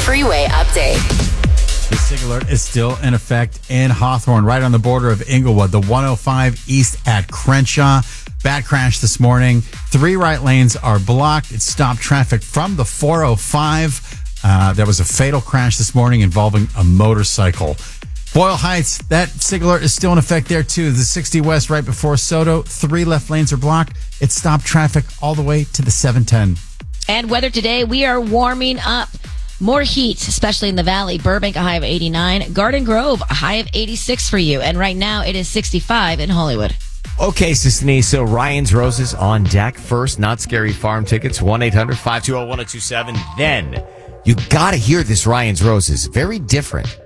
Freeway update. The SIG alert is still in effect in Hawthorne, right on the border of Inglewood. The 105 east at Crenshaw. Bad crash this morning. 3 right lanes are blocked. It stopped traffic from the 405. There was a fatal crash this morning involving a motorcycle. Boyle Heights, that SIG alert is still in effect there too. The 60 west right before Soto. 3 left lanes are blocked. It stopped traffic all the way to the 710. And weather today, we are warming up. More heat, especially in the valley. Burbank, a high of 89. Garden Grove, a high of 86 for you. And right now, it is 65 in Hollywood. Okay, Sisney, so Ryan's Roses on deck. First, Not Scary Farm tickets, 1-800-520-1027. Then, you got to hear this Ryan's Roses. Very different.